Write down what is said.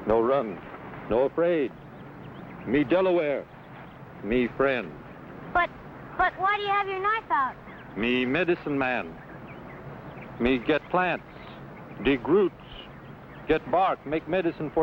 No run, no afraid. Me Delaware, me friend. But why do you have your knife out? Me medicine man. Me get plants, dig roots, get bark, make medicine for